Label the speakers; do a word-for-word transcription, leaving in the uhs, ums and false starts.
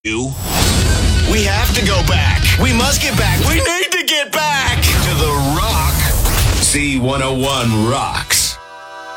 Speaker 1: We have to go back. We must get back. We need to get back to the Rock. C one oh one Rock.